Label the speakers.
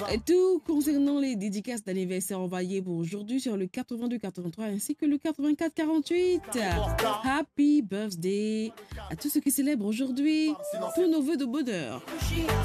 Speaker 1: Et tout concernant les dédicaces d'anniversaire envoyées pour aujourd'hui sur le 82-83 ainsi que le 84-48. Happy birthday à tous ceux qui célèbrent aujourd'hui. Tous nos vœux de bonheur.